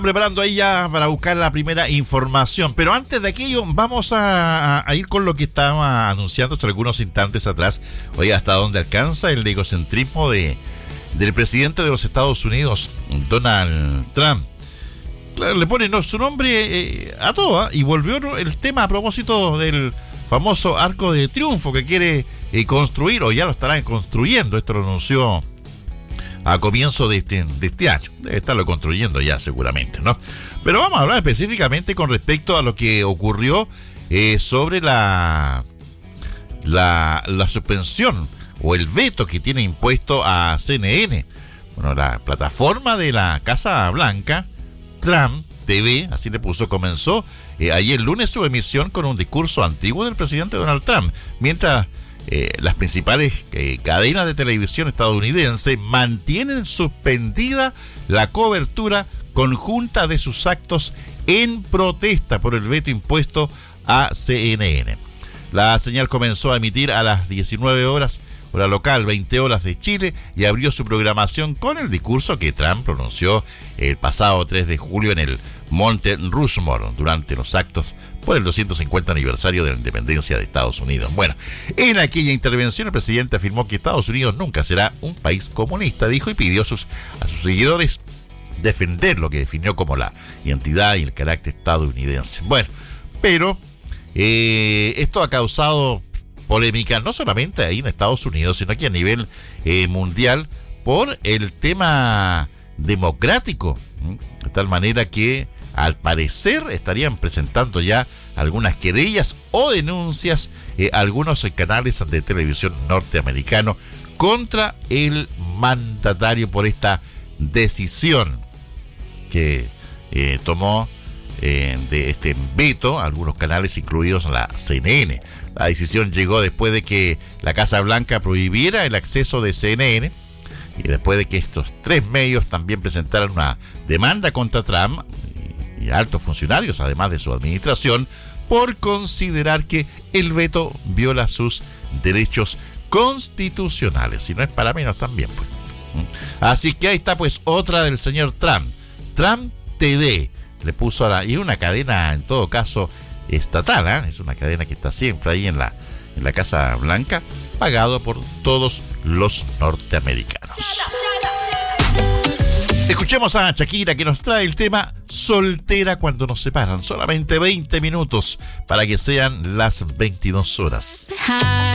Preparando ahí ya para buscar la primera información, pero antes de aquello vamos a ir con lo que estaba anunciando hace algunos instantes atrás. Oye, hasta dónde alcanza el egocentrismo del presidente de los Estados Unidos, Donald Trump. Claro, le ponen su nombre a todo, y volvió el tema a propósito del famoso Arco de Triunfo que quiere construir, o ya lo estarán construyendo. Esto lo anunció a comienzo de este año. Debe estarlo construyendo ya seguramente, ¿no? Pero vamos a hablar específicamente con respecto a lo que ocurrió sobre la suspensión o el veto que tiene impuesto a CNN. Bueno, la plataforma de la Casa Blanca, Trump TV, así le puso, comenzó ayer lunes su emisión con un discurso antiguo del presidente Donald Trump, mientras las principales cadenas de televisión estadounidenses mantienen suspendida la cobertura conjunta de sus actos en protesta por el veto impuesto a CNN. La señal comenzó a emitir a las 19 horas, hora local, 20 horas de Chile, y abrió su programación con el discurso que Trump pronunció el pasado 3 de julio en el Monte Rushmore durante los actos por el 250 aniversario de la independencia de Estados Unidos. Bueno, en aquella intervención el presidente afirmó que Estados Unidos nunca será un país comunista, dijo, y pidió a sus seguidores defender lo que definió como la identidad y el carácter estadounidense. Bueno, pero esto ha causado polémica no solamente ahí en Estados Unidos, sino que a nivel mundial por el tema democrático, de tal manera que al parecer estarían presentando ya algunas querellas o denuncias algunos canales de televisión norteamericanos contra el mandatario por esta decisión que tomó de este veto a algunos canales, incluidos la CNN. La decisión llegó después de que la Casa Blanca prohibiera el acceso de CNN y después de que estos tres medios también presentaran una demanda contra Trump y altos funcionarios, además de su administración, por considerar que el veto viola sus derechos constitucionales. Y no es para menos también, pues. Así que ahí está, pues, otra del señor Trump. Trump TV le puso y una cadena, en todo caso, estatal, es una cadena que está siempre ahí en la Casa Blanca, pagado por todos los norteamericanos. Escuchemos a Shakira, que nos trae el tema Soltera cuando nos separan. Solamente 20 minutos para que sean las 22 horas.